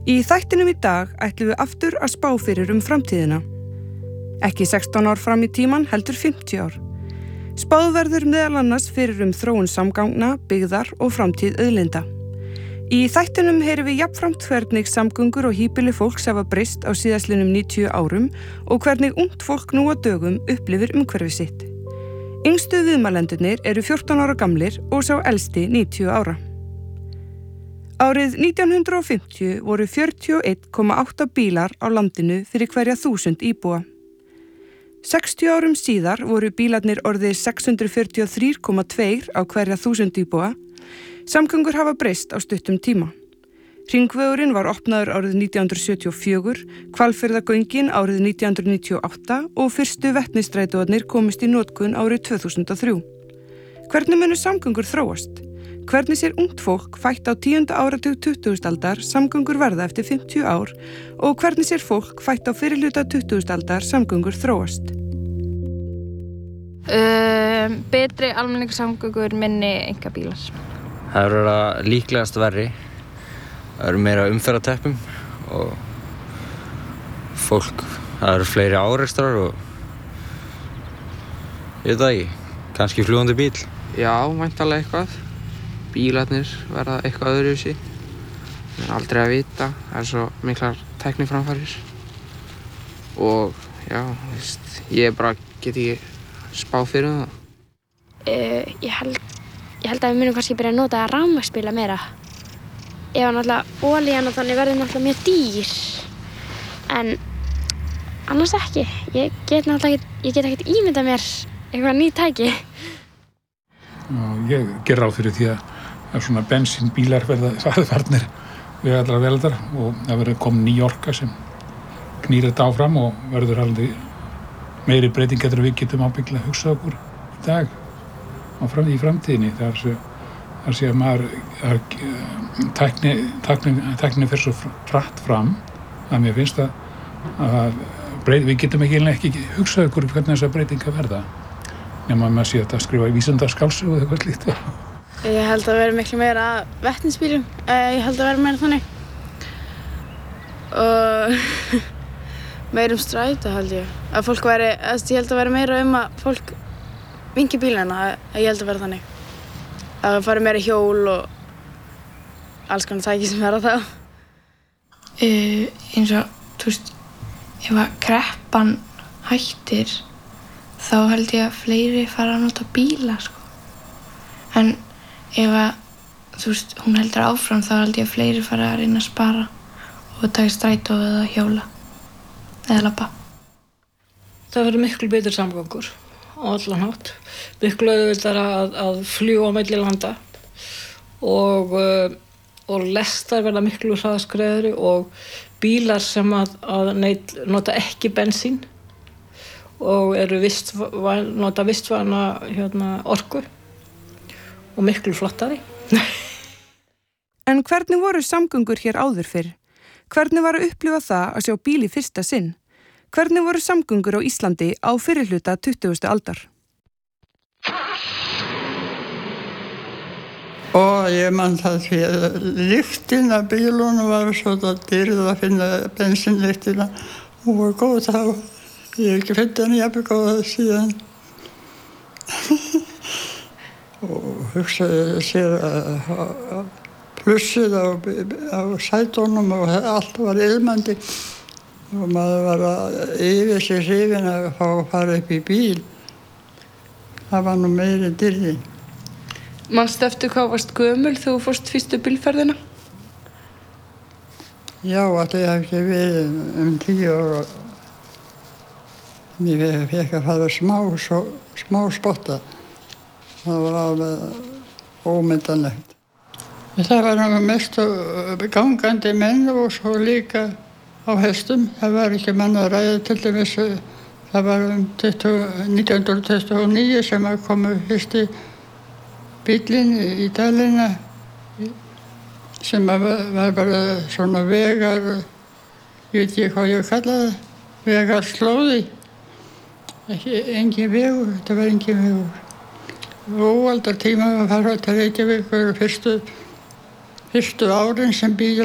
Í þættinum í dag ætlum við aftur að spá fyrir framtíðina. Ekki 16 ár fram í tíman, heldur 50 ár. Spáð verður meðal annars fyrir þróun samgangna, byggðar og framtíð auðlinda. Í þættinum heyrum við jafnframt hvernig samgöngur og híbýli fólks hafa breyst á síðastliðnum 90 árum og hvernig ungt fólk nú á dögum upplifir umhverfi sitt. Yngstu viðmælendurnir eru 14 ára gamlir og sá elsti 90 ára. Árið 1950 voru 41,8 bílar á landinu fyrir hverja 1000 íbúa. 60 árum síðar voru bílarnir orðið 643,2 á hverja 1000 íbúa. Samgöngur hafa breyst á stuttum tíma. Hringvegurinn var opnaður árið 1974, Hvalfjarðargöngin árið 1998 og fyrstu vetnisstrætóarnir komist í notkun árið 2003. Hvernig munu samgöngur þróast? Hvernig sér ungt fólk fætt á 10. áratug 20. aldar samgöngur verða eftir 50 ár og hvernig sér fólk fætt á fyrrihluta 20. aldar samgöngur þróast? Betri almenningssamgöngur, minni einkabílar. Það eru líklegast verri. Það eru meira umferðarteppum og fólk, það eru fleiri árekstrar og ég veit það ekki, kannski fljúgandi bíl. Já, væntanlega eitthvað. Bílarnir verða eitthvað öðruvísi. Það er aldrei að vita, það er svo miklar tækniframfarir. Og já, ég bara get ekki spáð fyrir það. Ég held að við munum kannski byrja að nota rafmagnsbíla meira. Ef náttúrulega olían og þannig verður náttúrulega mjög dýr. En annars ekki. Ég get ekkert ímyndað mér eitthvað ný tæki. Ég ger ráð fyrir því að svona bensínbílar verða farnir við allar veraldar og það verður komin ný orka sem knýr þetta áfram og verður aldrei meiri breytingar en við getum ábyggilega hugsað okkur í dag í framtíðinni. Þar sé að tæknin fer svo hratt fram að mér finnst að við getum ekki hugsað okkur hvernig þessar breytingar verða nema maður sé að skrifa í vísindaskáldsögu eða eitthvað slíkt. Ég held að vera miklu meira vetnisbílum. Ég held að vera meira þannig. Og meira strætó held ég. Ég held að vera meira að fólk vingi bílana. Ég held að vera þannig. Að það fari meira hjól og alls konar tæki sem verða þá. Eins og, þú veist, ef að kreppan hættir þá held ég að fleiri fara að nota bíla, sko. En ef að, þú veist, hún heldur áfram þá held ég að fleiri fara að reyna að spara og taka strætó eða hjóla eða labba. Það verður miklu betur samgöngur á allan hátt. Miklu auðveldara að fljúga á milli landa og lestar verða miklu hraðskreiðari og bílar sem að nota ekki bensín og eru nota vistvæna orku og miklu flottari. En hvernig voru samgöngur hér áður fyrr? Hvernig var að upplifa það að sjá bíl í fyrsta sinn? Hvernig voru samgöngur á Íslandi á fyrrihluta 20. aldar? Og ég man það því að lyktin af bílunum var svo dýrð að finna bensínlyktina. Hún var góð þá. Ég hef ekki fundið henni jafnvel góða síðan. Og hugsaði sér að plussið á sætunum og allt var ilmandi. Og maður var yfir sig hrifinn að fá að fara upp í bíl. Það var nú meiri dýrðin. Manstu eftir hvað varst gömul þegar þú fórst fyrstu bílferðina? Já, þetta ég hef ekki verið 10 ára. Ég fekk að fara smá spotta. Það var alveg ómyndanlegt. Það var mest gangandi menn og svo líka á hestum. Það var ekki menn að ræða til dæmis. Það var 1929 sem komu fyrsti bíllinn í dalina sem var bara svona vegar, ég veit ekki hvað ég kalla það, vegarslóði. Engin vegur, þetta var engin vegur. Óaldartíma að fara til Reykjavíkur fyrstu árin sem bílar